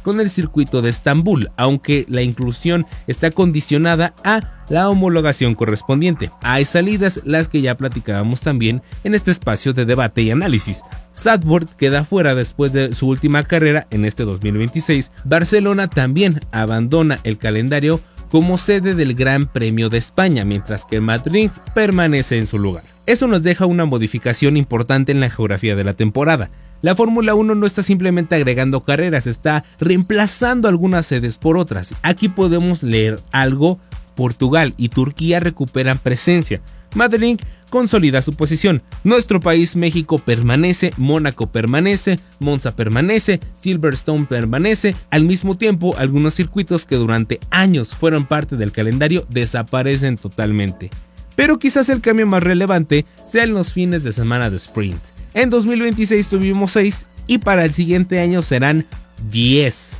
con el circuito de Estambul, aunque la inclusión está condicionada a la homologación correspondiente. Hay salidas, las que ya platicábamos también en este espacio de debate y análisis. Zandvoort queda fuera después de su última carrera en este 2026. Barcelona también abandona el calendario como sede del Gran Premio de España, mientras que Madrid permanece en su lugar. Eso nos deja una modificación importante en la geografía de la temporada. La Fórmula 1 no está simplemente agregando carreras, está reemplazando algunas sedes por otras. Aquí podemos leer algo: Portugal y Turquía recuperan presencia. Madrid consolida su posición. Nuestro país, México, permanece, Mónaco permanece, Monza permanece, Silverstone permanece. Al mismo tiempo, algunos circuitos que durante años fueron parte del calendario desaparecen totalmente. Pero quizás el cambio más relevante sea en los fines de semana de sprint. En 2026 tuvimos 6 y para el siguiente año serán 10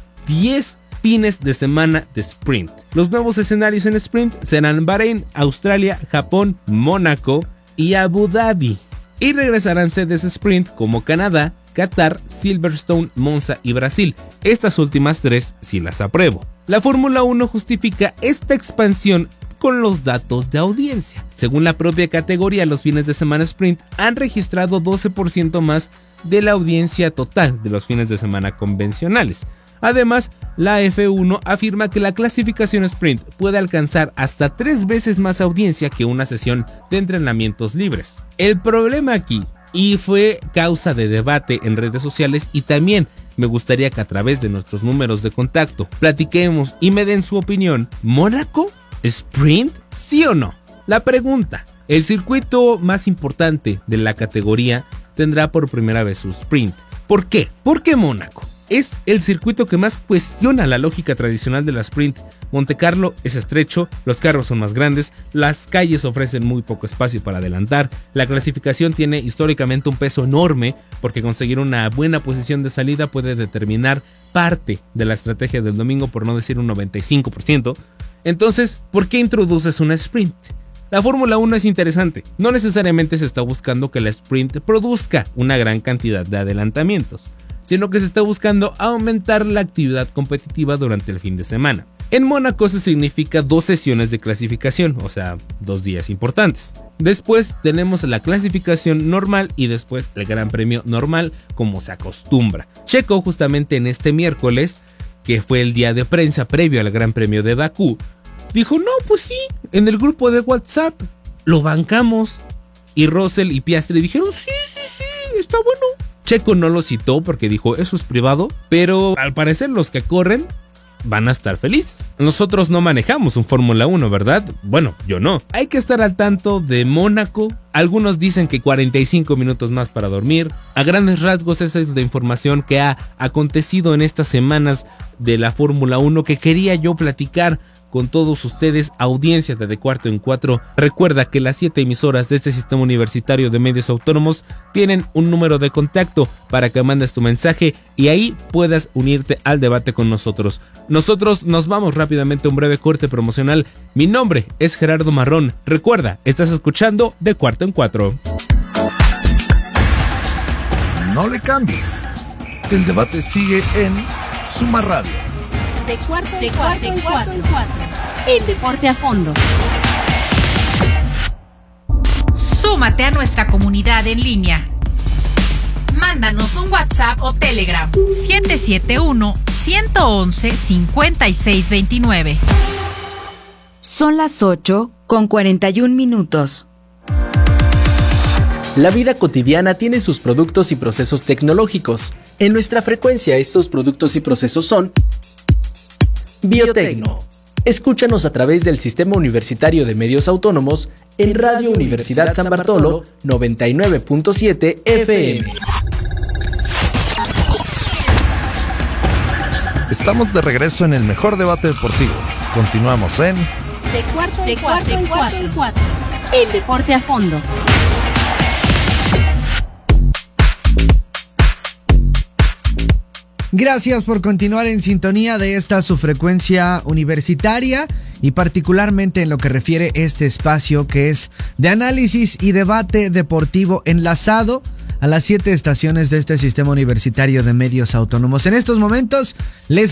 fines de semana de sprint. Los nuevos escenarios en sprint serán Bahrein, Australia, Japón, Mónaco y Abu Dhabi. Y regresarán sedes sprint como Canadá, Qatar, Silverstone, Monza y Brasil. Estas últimas 3 sí las apruebo. La Fórmula 1 justifica esta expansión con los datos de audiencia. Según la propia categoría, los fines de semana sprint han registrado 12% más de la audiencia total de los fines de semana convencionales. Además, la F1 afirma que la clasificación sprint puede alcanzar hasta 3 veces más audiencia que una sesión de entrenamientos libres. El problema aquí, y fue causa de debate en redes sociales, y también me gustaría que a través de nuestros números de contacto platiquemos y me den su opinión: ¿Mónaco? ¿Sprint? ¿Sí o no? La pregunta: el circuito más importante de la categoría tendrá por primera vez su sprint. ¿Por qué? ¿Por qué Mónaco? Es el circuito que más cuestiona la lógica tradicional de la sprint. Montecarlo es estrecho, los carros son más grandes, las calles ofrecen muy poco espacio para adelantar, la clasificación tiene históricamente un peso enorme porque conseguir una buena posición de salida puede determinar parte de la estrategia del domingo, por no decir un 95%. Entonces, ¿por qué introduces una sprint? La Fórmula 1 es interesante. No necesariamente se está buscando que la sprint produzca una gran cantidad de adelantamientos, sino que se está buscando aumentar la actividad competitiva durante el fin de semana. En Mónaco eso significa 2 sesiones de clasificación, o sea, 2 días importantes. Después tenemos la clasificación normal y después el Gran Premio normal, como se acostumbra. Checo, justamente en este miércoles, que fue el día de prensa previo al Gran Premio de Bakú, dijo: no, pues sí, en el grupo de WhatsApp lo bancamos. Y Russell y Piastri dijeron: sí, está bueno. Checo no lo citó porque dijo: eso es privado, pero al parecer los que corren van a estar felices. Nosotros no manejamos un Fórmula 1, ¿verdad? Bueno, yo no. Hay que estar al tanto de Mónaco. Algunos dicen que 45 minutos más para dormir. A grandes rasgos, esa es la información que ha acontecido en estas semanas de la Fórmula 1 que quería yo platicar con todos ustedes, audiencia de Cuarto en Cuatro. Recuerda que las 7 emisoras de este sistema universitario de medios autónomos tienen un número de contacto para que mandes tu mensaje y ahí puedas unirte al debate con nosotros. Nosotros nos vamos rápidamente a un breve corte promocional. Mi nombre es Gerardo Marrón. Recuerda, estás escuchando De Cuarto en Cuatro. No le cambies. El debate sigue en Suma Radio. De cuarto en cuatro. El deporte a fondo. Súmate a nuestra comunidad en línea. Mándanos un WhatsApp o Telegram 771-111-5629. Son las 8:41. La vida cotidiana tiene sus productos y procesos tecnológicos. En nuestra frecuencia, estos productos y procesos son Biotecno. Escúchanos a través del Sistema Universitario de Medios Autónomos en Radio Universidad San Bartolo 99.7 FM. Estamos de regreso en el mejor debate deportivo. Continuamos en De cuarto en cuatro. El deporte a fondo. Gracias por continuar en sintonía de esta su frecuencia universitaria y particularmente en lo que refiere este espacio que es de análisis y debate deportivo enlazado a las 7 estaciones de este sistema universitario de medios autónomos. En estos momentos les